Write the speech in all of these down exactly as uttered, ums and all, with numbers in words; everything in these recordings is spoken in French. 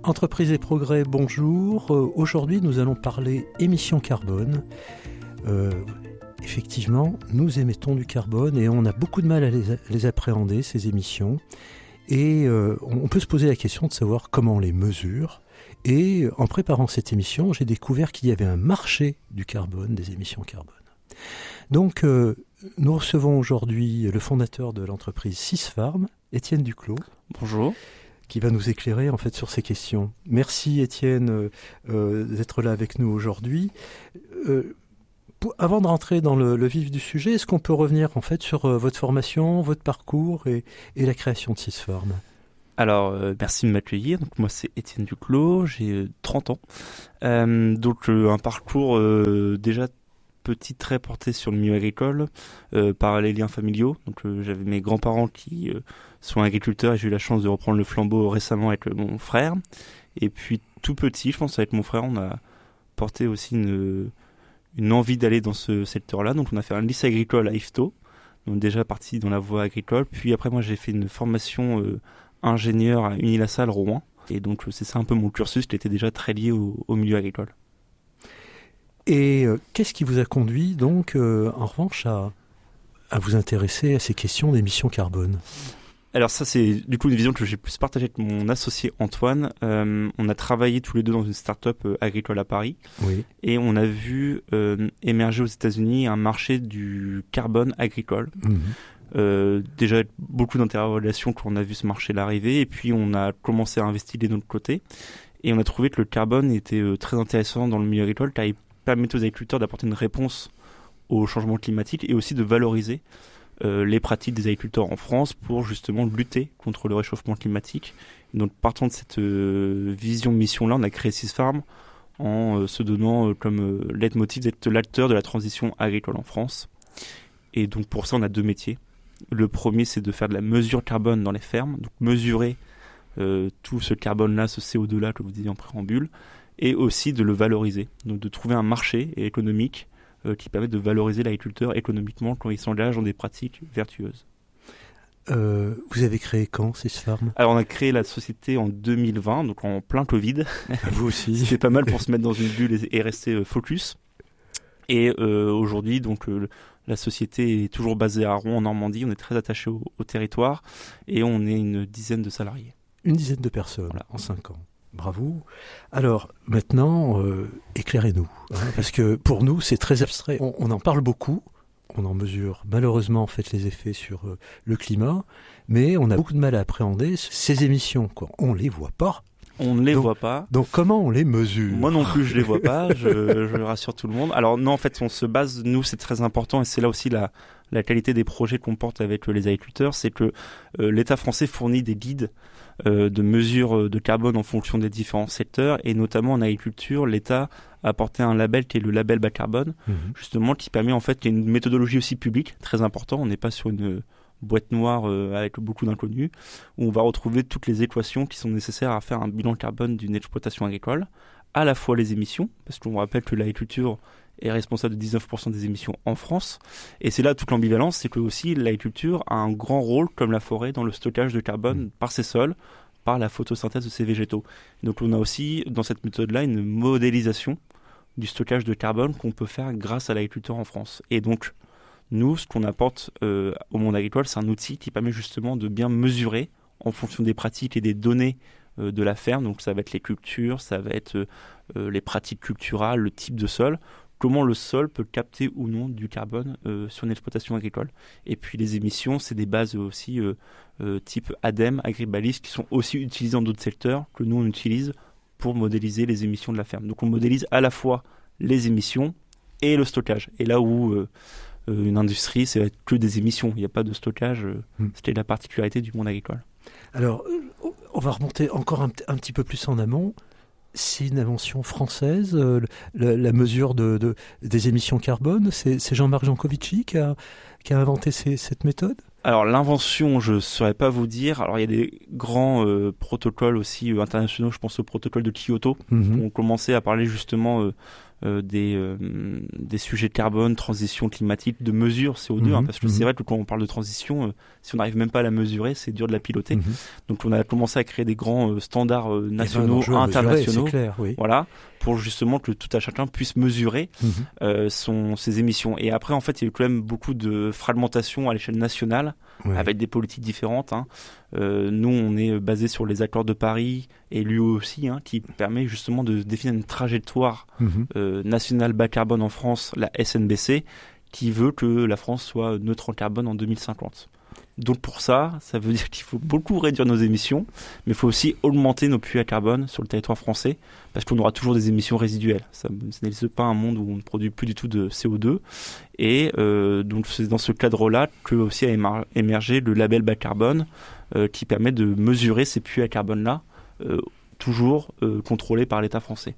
Entreprises et progrès, bonjour. Euh, aujourd'hui, nous allons parler émissions carbone. Euh, effectivement, nous émettons du carbone et on a beaucoup de mal à les, à les appréhender, ces émissions. Et euh, on peut se poser la question de savoir comment on les mesure. Et en préparant cette émission, j'ai découvert qu'il y avait un marché du carbone, des émissions carbone. Donc, euh, nous recevons aujourd'hui le fondateur de l'entreprise Sysfarm, Étienne Duclos. Bonjour. Qui va nous éclairer en fait sur ces questions. Merci Étienne euh, euh, d'être là avec nous aujourd'hui. Euh, pour, avant de rentrer dans le, le vif du sujet, est-ce qu'on peut revenir en fait sur euh, votre formation, votre parcours et, et la création de Sysfarm ? Alors, euh, merci de m'accueillir. Donc, moi, c'est Étienne Duclos, j'ai euh, trente ans. Euh, donc, euh, un parcours euh, déjà petit, très porté sur le milieu agricole, euh, par les liens familiaux. Donc, euh, j'avais mes grands-parents qui euh, sont agriculteurs et j'ai eu la chance de reprendre le flambeau récemment avec euh, mon frère. Et puis, tout petit, je pense, avec mon frère, on a porté aussi une, une envie d'aller dans ce secteur-là. Donc, on a fait un lycée agricole à Yvetot, donc déjà parti dans la voie agricole. Puis après, moi, j'ai fait une formation euh, ingénieur à Unilassal Rouen. Et donc, c'est ça un peu mon cursus, qui était déjà très lié au, au milieu agricole. Et euh, qu'est-ce qui vous a conduit donc, euh, en revanche, à, à vous intéresser à ces questions d'émissions carbone ? Alors ça, c'est du coup une vision que j'ai plus partagée avec mon associé Antoine. Euh, on a travaillé tous les deux dans une start-up euh, agricole à Paris. Oui. Et on a vu euh, émerger aux États-Unis un marché du carbone agricole. Mmh. Euh, déjà beaucoup d'interrogations quand on a vu ce marché-là arriver. Et puis on a commencé à investir de notre côté. Et on a trouvé que le carbone était euh, très intéressant dans le milieu agricole car il permettait aux agriculteurs d'apporter une réponse au changement climatique et aussi de valoriser euh, les pratiques des agriculteurs en France pour justement lutter contre le réchauffement climatique. Donc partant de cette euh, vision mission-là, on a créé Sysfarm en euh, se donnant euh, comme euh, leitmotiv d'être l'acteur de la transition agricole en France. Et donc pour ça, on a deux métiers. Le premier, c'est de faire de la mesure carbone dans les fermes, donc mesurer euh, tout ce carbone-là, ce C O deux-là que vous disiez en préambule, et aussi de le valoriser, donc de trouver un marché économique euh, qui permet de valoriser l'agriculteur économiquement quand il s'engage dans des pratiques vertueuses. Euh, vous avez créé quand Sysfarm ? Alors on a créé la société en deux mille vingt, donc en plein Covid. Vous aussi. C'était pas mal pour se mettre dans une bulle et, et rester euh, focus. Et euh, aujourd'hui, donc euh, la société est toujours basée à Rouen en Normandie. On est très attaché au, au territoire et on est une dizaine de salariés. Une dizaine de personnes voilà. En cinq ans. Bravo. Alors, maintenant, euh, éclairez-nous. Hein, parce que pour nous, c'est très abstrait. On, on en parle beaucoup. On en mesure malheureusement en fait, les effets sur euh, le climat. Mais on a beaucoup de mal à appréhender ces émissions. Quoi. On ne les voit pas. On ne les donc, voit pas. Donc, comment on les mesure ? Moi non plus, je ne les vois pas. je, je rassure tout le monde. Alors, non, en fait, on se base, nous, c'est très important. Et c'est là aussi la, la qualité des projets qu'on porte avec les agriculteurs. C'est que euh, l'État français fournit des guides Euh, de mesures de carbone en fonction des différents secteurs et notamment en agriculture, l'État a apporté un label qui est le label bas carbone, mmh. justement qui permet en fait qu'il y ait une méthodologie aussi publique, très important, on n'est pas sur une boîte noire euh, avec beaucoup d'inconnus, où on va retrouver toutes les équations qui sont nécessaires à faire un bilan carbone d'une exploitation agricole, à la fois les émissions, parce qu'on rappelle que l'agriculture est responsable de dix-neuf pour cent des émissions en France. Et c'est là toute l'ambivalence, c'est que aussi l'agriculture a un grand rôle, comme la forêt, dans le stockage de carbone mmh. par ses sols, par la photosynthèse de ces végétaux. Donc on a aussi, dans cette méthode-là, une modélisation du stockage de carbone qu'on peut faire grâce à l'agriculture en France. Et donc, nous, ce qu'on apporte euh, au monde agricole, c'est un outil qui permet justement de bien mesurer, en fonction des pratiques et des données euh, de la ferme, donc ça va être les cultures, ça va être euh, les pratiques culturales, le type de sol, comment le sol peut capter ou non du carbone euh, sur une exploitation agricole. Et puis les émissions, c'est des bases aussi euh, euh, type ADEME, Agribalis, qui sont aussi utilisées dans d'autres secteurs que nous on utilise pour modéliser les émissions de la ferme. Donc on modélise à la fois les émissions et le stockage. Et là où euh, euh, une industrie, c'est que des émissions, il n'y a pas de stockage, euh, mmh. c'était la particularité du monde agricole. Alors, on va remonter encore un, un petit peu plus en amont. C'est une invention française, euh, la, la mesure de, de, des émissions carbone. C'est, c'est Jean-Marc Jancovici qui a, qui a inventé ces, cette méthode ? Alors l'invention, je ne saurais pas vous dire. Alors il y a des grands euh, protocoles aussi euh, internationaux, je pense au protocole de Kyoto, mmh. où on commençait à parler justement euh, euh, des, euh, des sujets de carbone, transition climatique, de mesure C O deux, mmh, hein, parce que mmh. c'est vrai que quand on parle de transition, euh, si on n'arrive même pas à la mesurer, c'est dur de la piloter. Mmh. Donc on a commencé à créer des grands euh, standards euh, nationaux, ben, internationaux, mesurer, clair, oui. Voilà, pour justement que tout à chacun puisse mesurer mmh. euh, son, ses émissions. Et après, en fait, il y a eu quand même beaucoup de fragmentation à l'échelle nationale, ouais. avec des politiques différentes. Hein. Euh, nous, on est basé sur les accords de Paris et l'U E aussi, hein, qui permet justement de définir une trajectoire mmh. euh, nationale bas carbone en France, la S N B C, qui veut que la France soit neutre en carbone en deux mille cinquante. Donc pour ça, ça veut dire qu'il faut beaucoup réduire nos émissions, mais il faut aussi augmenter nos puits à carbone sur le territoire français, parce qu'on aura toujours des émissions résiduelles. Ça, ça n'existe pas un monde où on ne produit plus du tout de C O deux. Et euh, donc c'est dans ce cadre-là que aussi a émergé le label bas carbone, euh, qui permet de mesurer ces puits à carbone-là, euh, toujours euh, contrôlés par l'État français.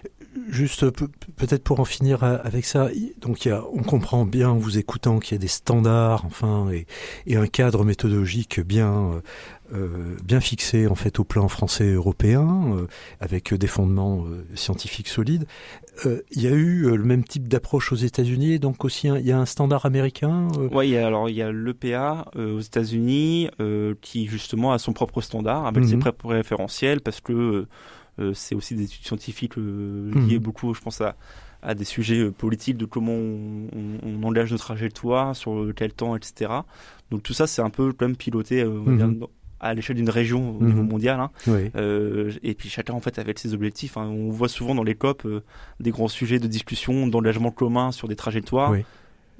Juste pe- peut-être pour en finir avec ça, donc il y a, on comprend bien en vous écoutant qu'il y a des standards, enfin, et, et un cadre méthodologique bien euh, bien fixé en fait au plan français et européen, euh, avec des fondements euh, scientifiques solides. Euh, il y a eu euh, le même type d'approche aux États-Unis, donc aussi il y a un standard américain. Euh... Oui, alors il y a l'E P A euh, aux États-Unis euh, qui justement a son propre standard avec mm-hmm. ses propres référentiels, parce que euh, Euh, c'est aussi des études scientifiques euh, liées mmh. beaucoup, je pense, à, à des sujets euh, politiques, de comment on, on, on engage nos trajectoires, sur quel temps, et cetera. Donc tout ça, c'est un peu quand même piloté euh, mmh. à l'échelle d'une région au mmh. niveau mondial. Hein. Oui. Euh, et puis chacun, en fait, avec ses objectifs. Hein. On voit souvent dans les COP euh, des grands sujets de discussion, d'engagement commun sur des trajectoires. Oui.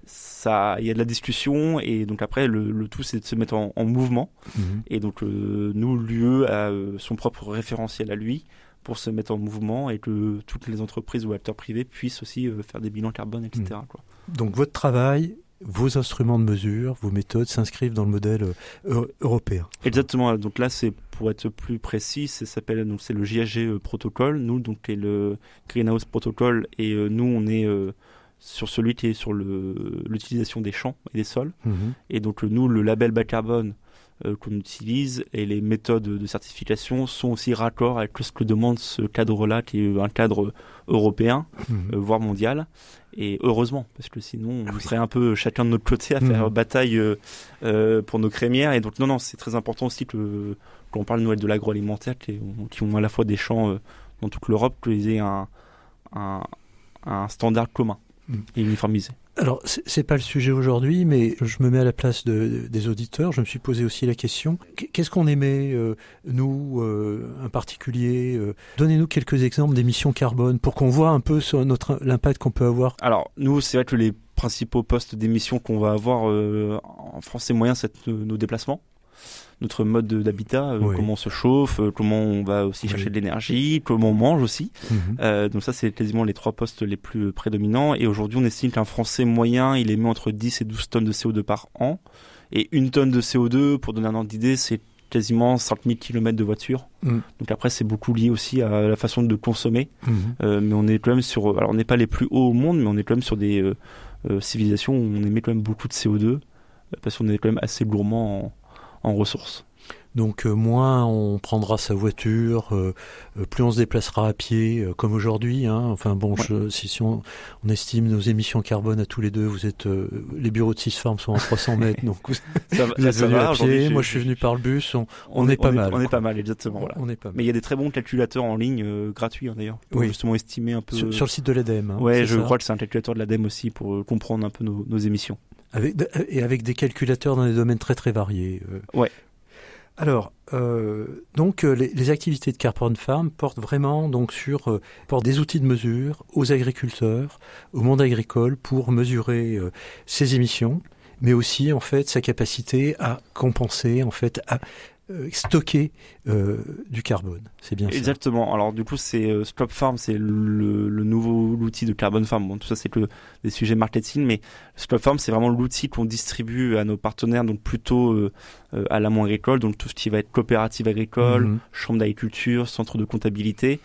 Ça, il y a de la discussion, et donc après le, le tout c'est de se mettre en, en mouvement. Mmh. Et donc euh, nous, l'U E a euh, son propre référentiel à lui pour se mettre en mouvement, et que toutes les entreprises ou acteurs privés puissent aussi euh, faire des bilans carbone, et cetera. Mmh. Quoi. Donc votre travail, vos instruments de mesure, vos méthodes s'inscrivent dans le modèle euh, européen. Exactement. Donc là, c'est pour être plus précis, ça s'appelle donc c'est le J S G euh, protocole. Nous, donc est le Greenhouse Protocol, et euh, nous on est euh, sur celui qui est sur le, l'utilisation des champs et des sols. Mmh. Et donc nous, le label bas carbone euh, qu'on utilise et les méthodes de certification sont aussi raccords avec ce que demande ce cadre-là, qui est un cadre européen, mmh. euh, voire mondial. Et heureusement, parce que sinon on oui. serait un peu chacun de notre côté à faire mmh. bataille euh, euh, pour nos crémières. Et donc non, non, c'est très important aussi que quand on parle Noël de l'agroalimentaire, qui, qui ont à la fois des champs euh, dans toute l'Europe, qu'ils aient un, un, un standard commun et uniformisé. Alors, c'est, c'est pas le sujet aujourd'hui, mais je me mets à la place de, de, des auditeurs. Je me suis posé aussi la question, qu'est-ce qu'on émet, euh, nous, euh, en particulier euh, Donnez-nous quelques exemples d'émissions carbone pour qu'on voit un peu sur notre, l'impact qu'on peut avoir. Alors, nous, c'est vrai que les principaux postes d'émissions qu'on va avoir euh, en France, c'est moyen, c'est nos déplacements. Notre mode d'habitat, euh, oui. comment on se chauffe, euh, comment on va aussi oui. chercher de l'énergie, comment on mange aussi. Mmh. Euh, donc ça, c'est quasiment les trois postes les plus prédominants. Et aujourd'hui, on estime qu'un Français moyen, il émet entre dix et douze tonnes de C O deux par an. Et une tonne de C O deux, pour donner un ordre d'idée, c'est quasiment cinq mille kilomètres de voiture. Mmh. Donc après, c'est beaucoup lié aussi à la façon de consommer. Mmh. Euh, mais on est quand même sur... Alors, on n'est pas les plus hauts au monde, mais on est quand même sur des euh, euh, civilisations où on émet quand même beaucoup de C O deux, parce qu'on est quand même assez gourmand en en ressources. Donc euh, moins on prendra sa voiture, euh, euh, plus on se déplacera à pied, euh, comme aujourd'hui. Hein. Enfin bon, ouais. je, si, si on, on estime nos émissions carbone à tous les deux, vous êtes euh, les bureaux de Sisfarm sont à trois cents mètres, donc vous, ça va, vous êtes venus à pied. Moi, je suis venu par le bus. On, on, on est, est pas on mal. Est, on est pas mal, exactement. Voilà. On est pas mal. Mais il y a des très bons calculateurs en ligne euh, gratuits hein, d'ailleurs, pour oui. justement estimer un peu. Sur, sur le site de l'A D E M. Hein, ouais, je ça. crois que c'est un calculateur de l'A D E M aussi pour euh, comprendre un peu nos, nos émissions. Avec, et avec des calculateurs dans des domaines très très variés. Euh. Ouais. Alors, euh, donc euh, les, les activités de Carbon Farm portent vraiment donc sur euh, portent des outils de mesure aux agriculteurs, au monde agricole pour mesurer euh, ses émissions, mais aussi en fait sa capacité à compenser, en fait à euh, stocker euh, du carbone. C'est bien Exactement. ça. Exactement. Alors du coup, c'est euh, Scope Farm, c'est le, le nouveau outil de Carbon Farm. Bon, tout ça c'est que des sujets marketing, mais Scope Farm c'est vraiment l'outil qu'on distribue à nos partenaires, donc plutôt euh, euh, à l'amont agricole, donc tout ce qui va être coopérative agricole, mmh. chambre d'agriculture, centre de comptabilité,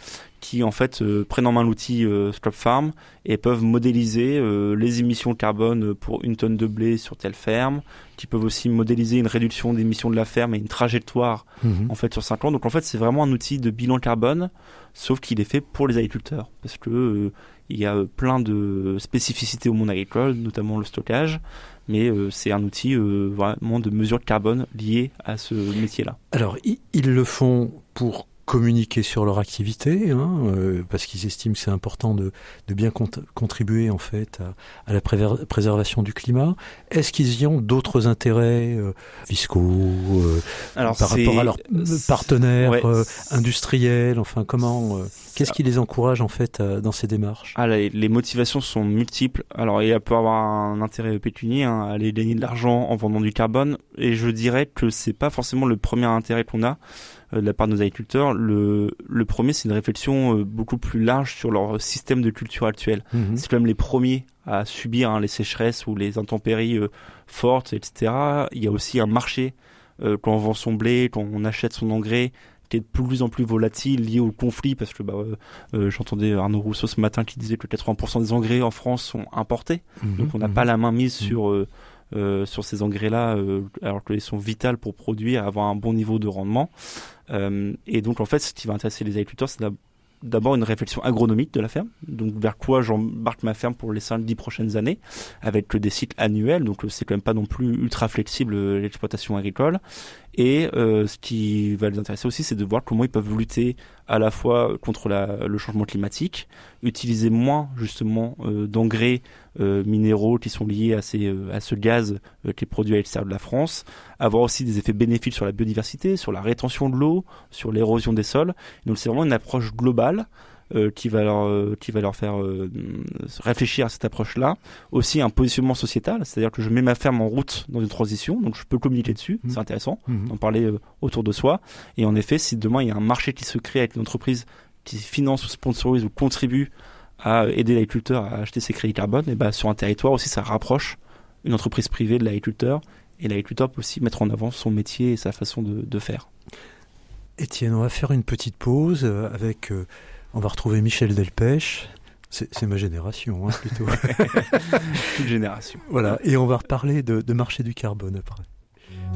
qui en fait euh, prennent en main l'outil euh, Stop Farm et peuvent modéliser euh, les émissions de carbone pour une tonne de blé sur telle ferme, qui peuvent aussi modéliser une réduction d'émissions de la ferme et une trajectoire mmh. en fait sur cinq ans. Donc en fait c'est vraiment un outil de bilan carbone, sauf qu'il est fait pour les agriculteurs, parce que euh, il y a plein de spécificités au monde agricole, notamment le stockage, mais euh, c'est un outil euh, vraiment de mesure de carbone lié à ce métier-là. Alors ils le font pour communiquer sur leur activité, hein, euh, parce qu'ils estiment que c'est important de, de bien cont- contribuer en fait à, à la préver- préservation du climat. Est-ce qu'ils y ont d'autres intérêts euh, fiscaux euh, Alors, par rapport à leurs partenaires ouais, euh, industriels, enfin comment euh, qu'est-ce qui les encourage en fait à, dans ces démarches? Ah, les, les motivations sont multiples. Alors il peut avoir un intérêt pécuniaire, hein, aller gagner de l'argent en vendant du carbone, et je dirais que c'est pas forcément le premier intérêt qu'on a de la part de nos agriculteurs. Le, le premier, c'est une réflexion euh, beaucoup plus large sur leur système de culture actuel. Mmh. C'est quand même les premiers à subir hein, les sécheresses ou les intempéries euh, fortes, et cetera. Il y a aussi un marché euh, quand on vend son blé, quand on achète son engrais, qui est de plus en plus volatile, lié au conflit, parce que bah, euh, j'entendais Arnaud Rousseau ce matin qui disait que quatre-vingts pour cent des engrais en France sont importés. Mmh. Donc on n'a mmh. pas la main mise mmh. sur... Euh, Euh, sur ces engrais-là, euh, alors qu'ils sont vitaux pour produire, avoir un bon niveau de rendement. Euh, et donc, en fait, ce qui va intéresser les agriculteurs, c'est d'abord une réflexion agronomique de la ferme. Donc, vers quoi j'embarque ma ferme pour les cinq dix prochaines années, avec des cycles annuels. Donc, c'est quand même pas non plus ultra flexible l'exploitation agricole. Et euh, ce qui va les intéresser aussi, c'est de voir comment ils peuvent lutter à la fois contre la, le changement climatique, utiliser moins justement euh, d'engrais euh, minéraux qui sont liés à, ces, euh, à ce gaz euh, qui est produit à l'extérieur de la France, avoir aussi des effets bénéfiques sur la biodiversité, sur la rétention de l'eau, sur l'érosion des sols. Donc c'est vraiment une approche globale Euh, qui va leur euh, qui va leur faire euh, réfléchir à cette approche-là. Aussi un positionnement sociétal, c'est-à-dire que je mets ma ferme en route dans une transition, donc je peux communiquer dessus, mmh. c'est intéressant mmh. d'en parler euh, autour de soi. Et en effet, si demain il y a un marché qui se crée avec une entreprise qui finance ou sponsorise ou contribue à aider l'agriculteur à acheter ses crédits carbone, et ben sur un territoire aussi ça rapproche une entreprise privée de l'agriculteur, et l'agriculteur peut aussi mettre en avant son métier et sa façon de, de faire. Étienne, on va faire une petite pause avec euh, on va retrouver Michel Delpech, c'est, c'est ma génération hein, plutôt. Toute génération. Voilà, et on va reparler de, de marché du carbone après.